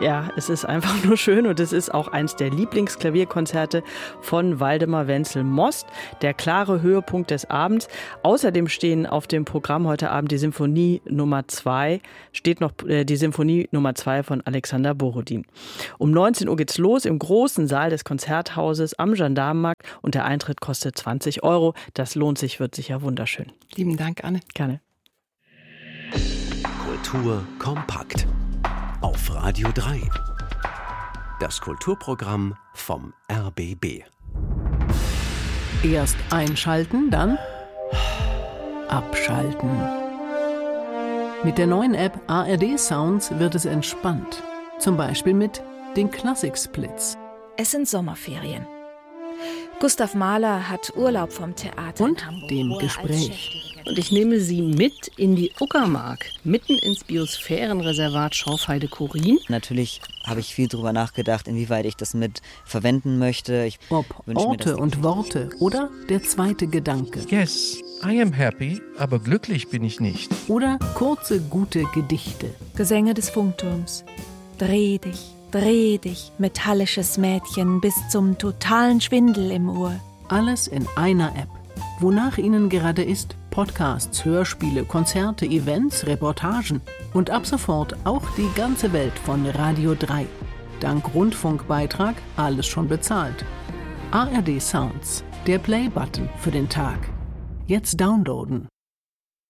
Ja, es ist einfach nur schön und es ist auch eins der Lieblingsklavierkonzerte von Waldemar Wenzel-Most, der klare Höhepunkt des Abends. Außerdem stehen auf dem Programm heute Abend die Symphonie Nummer 2, steht noch die Symphonie Nummer 2 von Alexander Borodin. Um 19 Uhr geht's los im großen Saal des Konzerthauses am Gendarmenmarkt und der Eintritt kostet 20 €. Das lohnt sich, wird sicher wunderschön. Lieben Dank, Anne. Gerne. Kultur kompakt. Auf Radio 3. Das Kulturprogramm vom RBB. Erst einschalten, dann abschalten. Mit der neuen App ARD Sounds wird es entspannt. Zum Beispiel mit den Klassik-Splits. Es sind Sommerferien. Gustav Mahler hat Urlaub vom Theater Und in Hamburg, dem Gespräch. Und ich nehme Sie mit in die Uckermark, mitten ins Biosphärenreservat Schorfheide-Chorin. Natürlich habe ich viel darüber nachgedacht, inwieweit ich das mit verwenden möchte. Ob Orte und Worte oder der zweite Gedanke. Yes, I am happy, aber glücklich bin ich nicht. Oder kurze, gute Gedichte. Gesänge des Funkturms. Dreh dich, metallisches Mädchen, bis zum totalen Schwindel im Ohr. Alles in einer App. Wonach Ihnen gerade ist, Podcasts, Hörspiele, Konzerte, Events, Reportagen und ab sofort auch die ganze Welt von Radio 3. Dank Rundfunkbeitrag alles schon bezahlt. ARD Sounds, der Play-Button für den Tag. Jetzt downloaden.